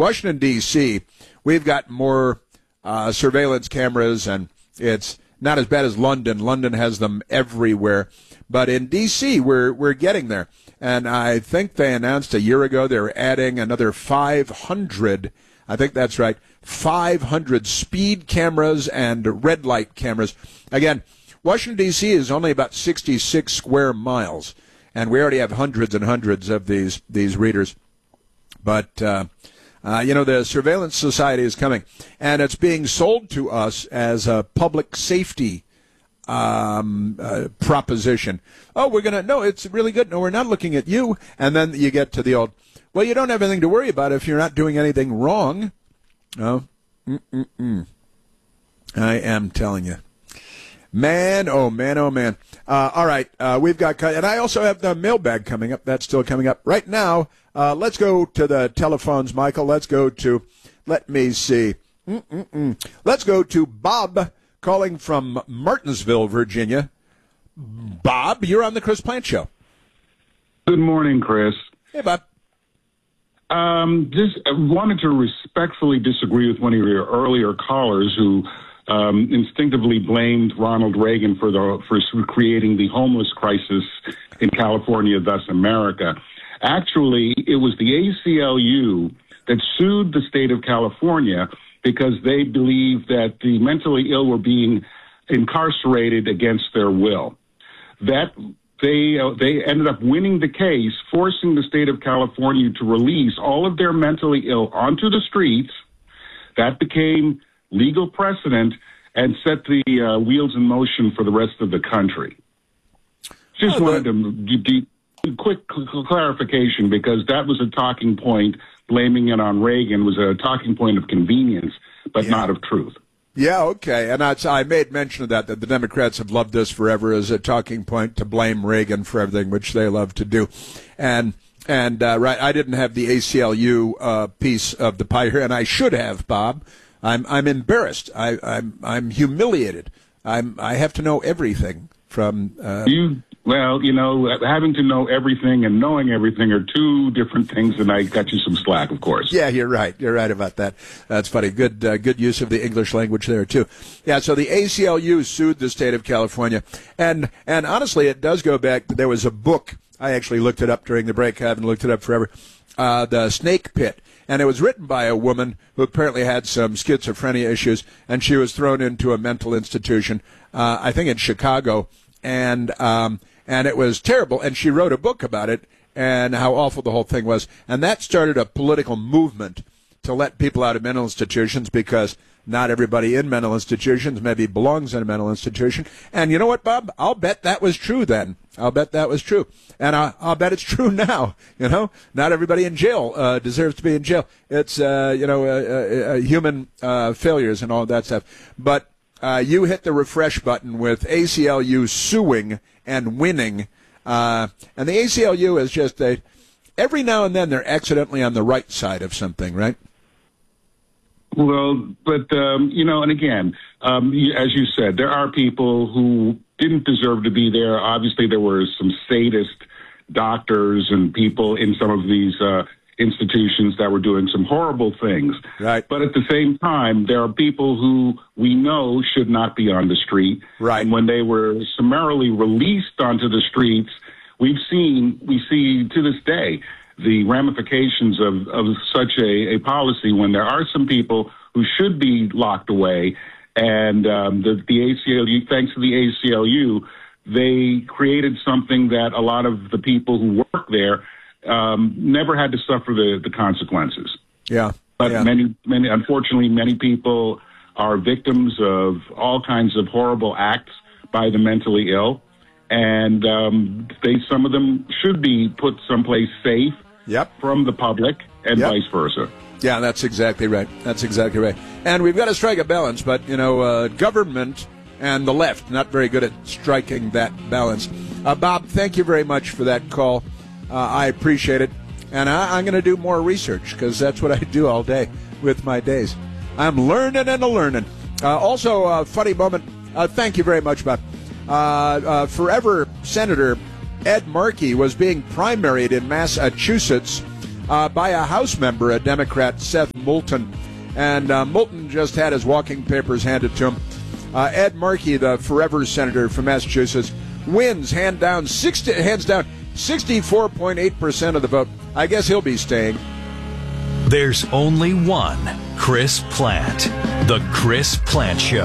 Washington, D.C., we've got more surveillance cameras, and it's not as bad as London. London has them everywhere. But in D.C., we're getting there. And I think they announced a year ago they're adding another 500, I think that's right, 500 speed cameras and red light cameras. Again, Washington, D.C. is only about 66 square miles, and we already have hundreds and hundreds of these readers. But, the surveillance society is coming, and it's being sold to us as a public safety proposition. Oh, no, it's really good. No, we're not looking at you. And then you get to the old, well, you don't have anything to worry about if you're not doing anything wrong. No. I am telling you. Man, oh, man, oh, man. All right, we've got, and I also have the mailbag coming up. That's still coming up. Right now, let's go to the telephones, Michael. Let's go to, let me see. Let's go to Bob calling from Martinsville, Virginia. Bob, you're on the Chris Plante Show. Good morning, Chris. Hey, Bob. Just wanted to respectfully disagree with one of your earlier callers who instinctively blamed Ronald Reagan for creating the homeless crisis in California, thus America. Actually, it was the ACLU that sued the state of California because they believed that the mentally ill were being incarcerated against their will. That they ended up winning the case, forcing the state of California to release all of their mentally ill onto the streets. That became legal precedent and set the wheels in motion for the rest of the country. Just wanted to give quick clarification, because that was a talking point. Blaming it on Reagan was a talking point of convenience, but not of truth. Yeah, okay. And I made mention of that the Democrats have loved this forever as a talking point to blame Reagan for everything, which they love to do. And right, I didn't have the ACLU piece of the pie here, and I should have, Bob. I'm embarrassed. I'm humiliated. I have to know everything from having to know everything and knowing everything are two different things, and I got you some slack, of course. Yeah, you're right. You're right about that. That's funny. Good use of the English language there, too. Yeah, so the ACLU sued the state of California. And honestly, it does go back. There was a book. I actually looked it up during the break. I haven't looked it up forever. The Snake Pit. And it was written by a woman who apparently had some schizophrenia issues, and she was thrown into a mental institution, I think in Chicago. And it was terrible, and she wrote a book about it and how awful the whole thing was. And that started a political movement to let people out of mental institutions, because not everybody in mental institutions maybe belongs in a mental institution. And you know what, Bob? I'll bet that was true then. I'll bet that was true. And I'll bet it's true now. Not everybody in jail deserves to be in jail. It's, human failures and all that stuff. But you hit the refresh button with ACLU suing and winning. And the ACLU is just every now and then they're accidentally on the right side of something, right? Well, but, and again, as you said, there are people who didn't deserve to be there. Obviously, there were some sadist doctors and people in some of these institutions that were doing some horrible things. Right. But at the same time, there are people who we know should not be on the street. Right. And when they were summarily released onto the streets, we see to this day the ramifications of such a policy, when there are some people who should be locked away. And the ACLU, thanks to the ACLU, they created something that a lot of the people who work there never had to suffer the consequences. Yeah. But unfortunately, many people are victims of all kinds of horrible acts by the mentally ill. And some of them should be put someplace safe from the public and vice versa. Yeah, that's exactly right. That's exactly right. And we've got to strike a balance, but, government and the left, not very good at striking that balance. Bob, thank you very much for that call. I appreciate it. And I'm going to do more research, because that's what I do all day with my days. I'm learning and learning. Also, a funny moment. Thank you very much, Bob. Forever Senator Ed Markey was being primaried in Massachusetts by a House member, a Democrat, Seth Moulton. And Moulton just had his walking papers handed to him. Ed Markey, the forever senator from Massachusetts, wins hands down 64.8% of the vote. I guess he'll be staying. There's only one Chris Plante. The Chris Plante Show.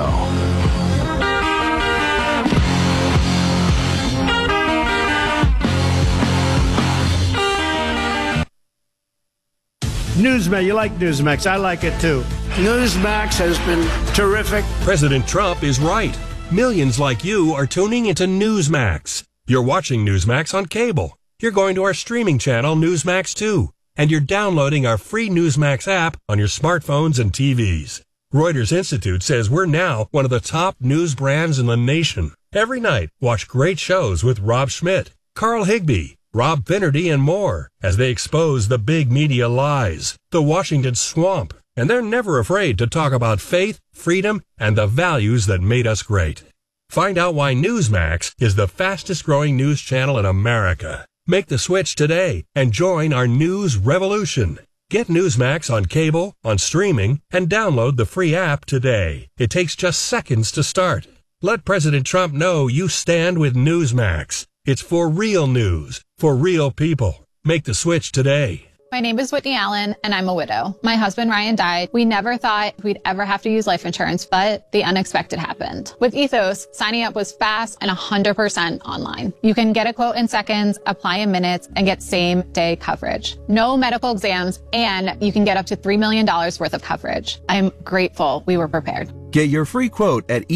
Newsmax, you like Newsmax. I like it too. Newsmax has been terrific. President Trump is right. Millions like you are tuning into Newsmax. You're watching Newsmax on cable. You're going to our streaming channel, Newsmax 2. And you're downloading our free Newsmax app on your smartphones and TVs. Reuters Institute says we're now one of the top news brands in the nation. Every night, watch great shows with Rob Schmidt, Carl Higbie, Rob Finnerty, and more as they expose the big media lies, the Washington swamp, and they're never afraid to talk about faith, freedom, and the values that made us great. Find out why Newsmax is the fastest growing news channel in America. Make the switch today and join our news revolution. Get Newsmax on cable, on streaming, and download the free app today. It takes just seconds to start. Let President Trump know you stand with Newsmax. It's for real news, for real people. Make the switch today. My name is Whitney Allen, and I'm a widow. My husband, Ryan, died. We never thought we'd ever have to use life insurance, but the unexpected happened. With Ethos, signing up was fast and 100% online. You can get a quote in seconds, apply in minutes, and get same-day coverage. No medical exams, and you can get up to $3 million worth of coverage. I'm grateful we were prepared. Get your free quote at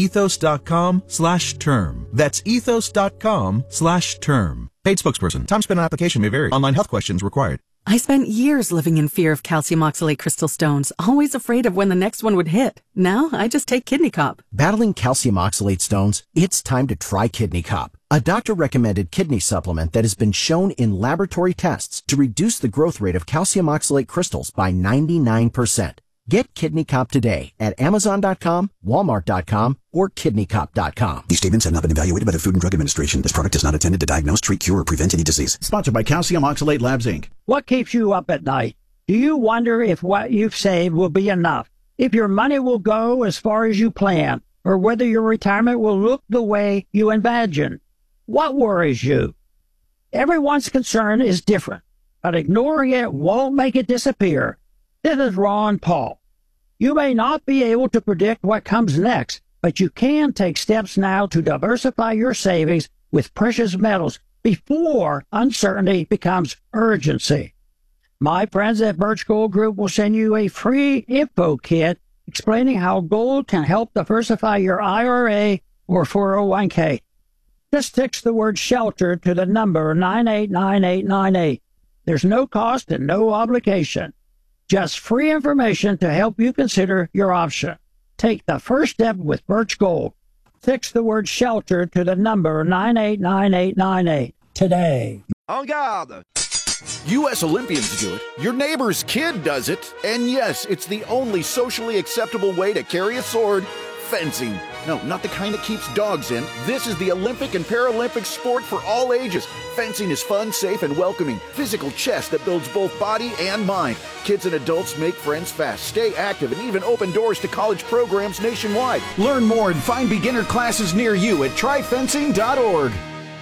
ethos.com/term. That's ethos.com/term. Paid spokesperson. Time spent on application may vary. Online health questions required. I spent years living in fear of calcium oxalate crystal stones, always afraid of when the next one would hit. Now, I just take Kidney Cop. Battling calcium oxalate stones? It's time to try Kidney Cop, a doctor-recommended kidney supplement that has been shown in laboratory tests to reduce the growth rate of calcium oxalate crystals by 99%. Get Kidney Cop today at Amazon.com, Walmart.com, or KidneyCop.com. These statements have not been evaluated by the Food and Drug Administration. This product is not intended to diagnose, treat, cure, or prevent any disease. Sponsored by Calcium Oxalate Labs, Inc. What keeps you up at night? Do you wonder if what you've saved will be enough? If your money will go as far as you plan? Or whether your retirement will look the way you imagine? What worries you? Everyone's concern is different, but ignoring it won't make it disappear. This is Ron Paul. You may not be able to predict what comes next, but you can take steps now to diversify your savings with precious metals before uncertainty becomes urgency. My friends at Birch Gold Group will send you a free info kit explaining how gold can help diversify your IRA or 401k. Just text the word SHELTER to the number 989898. There's no cost and no obligation. Just free information to help you consider your option. Take the first step with Birch Gold. Text the word SHELTER to the number 989898 today. En garde! U.S. Olympians do it. Your neighbor's kid does it. And yes, it's the only socially acceptable way to carry a sword. Fencing. No, not the kind that keeps dogs in. This is the Olympic and Paralympic sport for all ages. Fencing is fun, safe, and welcoming. Physical chess that builds both body and mind. Kids and adults make friends fast, stay active, and even open doors to college programs nationwide. Learn more and find beginner classes near you at tryfencing.org.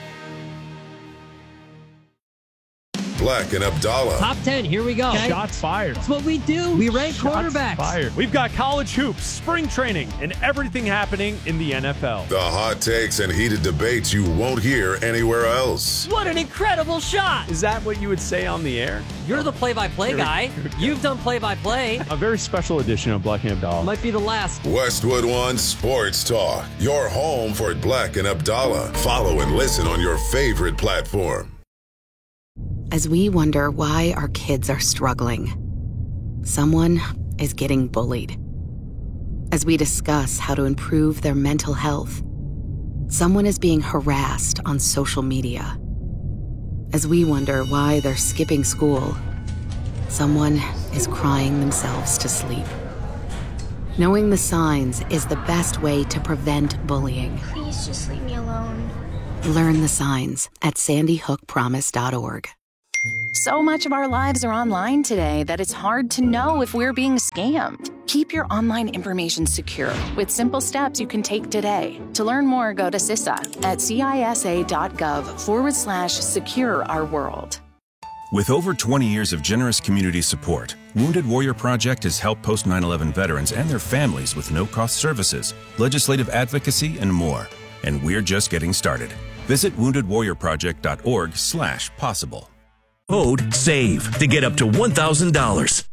Black and Abdallah. Top 10, here we go. Okay. Shots fired. That's what we do. We rank quarterbacks. Fired. We've got college hoops, spring training, and everything happening in the NFL. The hot takes and heated debates you won't hear anywhere else. What an incredible shot. Is that what you would say on the air? You're the play-by-play guy. You've done play-by-play. A very special edition of Black and Abdallah. Might be the last. Westwood One Sports Talk. Your home for Black and Abdallah. Follow and listen on your favorite platform. As we wonder why our kids are struggling, someone is getting bullied. As we discuss how to improve their mental health, someone is being harassed on social media. As we wonder why they're skipping school, someone is crying themselves to sleep. Knowing the signs is the best way to prevent bullying. Please just leave me alone. Learn the signs at sandyhookpromise.org. So much of our lives are online today that it's hard to know if we're being scammed. Keep your online information secure with simple steps you can take today. To learn more, go to CISA at cisa.gov/secure our world. With over 20 years of generous community support, Wounded Warrior Project has helped post 9/11 veterans and their families with no-cost services, legislative advocacy, and more. And we're just getting started. Visit woundedwarriorproject.org/possible. Code SAVE to get up to $1,000.